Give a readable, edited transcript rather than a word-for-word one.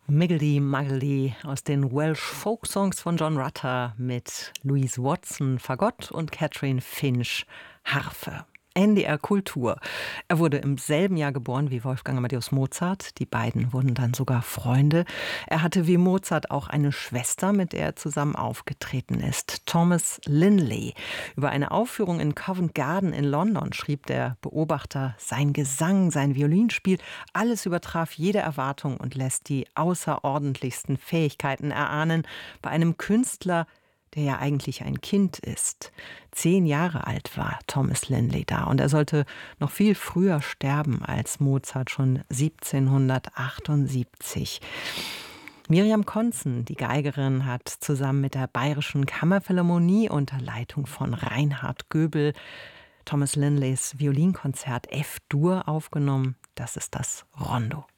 Miggledy-Muggledy aus den Welsh Folksongs von John Rutter mit Louise Watson Fagott und Catherine Finch Harfe. NDR Kultur. Er wurde im selben Jahr geboren wie Wolfgang Amadeus Mozart. Die beiden wurden dann sogar Freunde. Er hatte wie Mozart auch eine Schwester, mit der er zusammen aufgetreten ist, Thomas Linley. Über eine Aufführung in Covent Garden in London schrieb der Beobachter: Sein Gesang, sein Violinspiel, alles übertraf jede Erwartung und lässt die außerordentlichsten Fähigkeiten erahnen bei einem Künstler, der ja eigentlich ein Kind ist. 10 Jahre alt war Thomas Linley da und er sollte noch viel früher sterben als Mozart, schon 1778. Miriam Konzen, die Geigerin, hat zusammen mit der Bayerischen Kammerphilharmonie unter Leitung von Reinhard Göbel Thomas Linleys Violinkonzert F-Dur aufgenommen. Das ist das Rondo.